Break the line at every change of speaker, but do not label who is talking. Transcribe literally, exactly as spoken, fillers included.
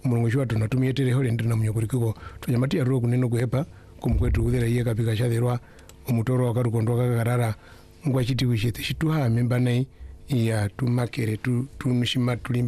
mulungu shwa tunatumia tere hole ndina munyokurikiko tunyamatia ro kuneno kuhepa kumkwetu uthera iye kapika shathirwa omutoro akarukondo kakarara ngwa chiti wishete shituha memba nei ya tumakere tu tunishima tulimba